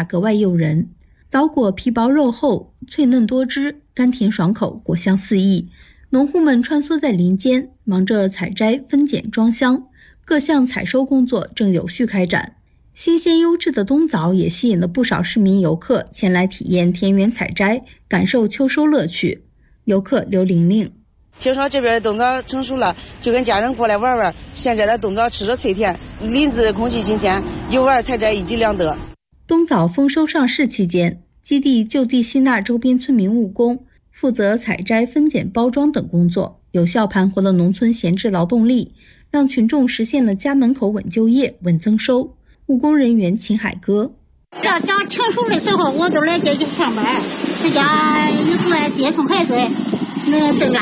价格外诱人。枣果皮薄肉厚，脆嫩多汁，甘甜爽口，果香四溢。农户们穿梭在林间，忙着采摘、分拣、装箱，各项采收工作正有序开展。新鲜优质的冬枣也吸引了不少市民游客前来体验田园采摘，感受秋收乐趣。游客刘玲玲： 听说这边的冬枣成熟了，就跟家人过来玩玩。现在的冬枣吃着脆甜，林子空气新鲜，游玩采摘一举两得。 冬枣丰收上市期间，基地就地吸纳周边村民务工，负责采摘、分拣、包装等工作，有效盘活了农村闲置劳动力，让群众实现了家门口稳就业、稳增收。务工人员秦海歌： 要讲成熟的时候，我都来这去上班，在家以后接送孩子，增加